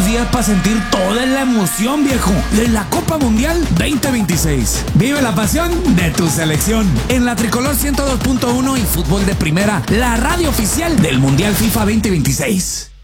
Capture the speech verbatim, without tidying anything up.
días para sentir toda la emoción, viejo, de la Copa Mundial veinte veintiséis. Vive la pasión de tu selección en la Tricolor ciento dos punto uno y Fútbol de Primera, la radio oficial del Mundial FIFA veinte veintiséis.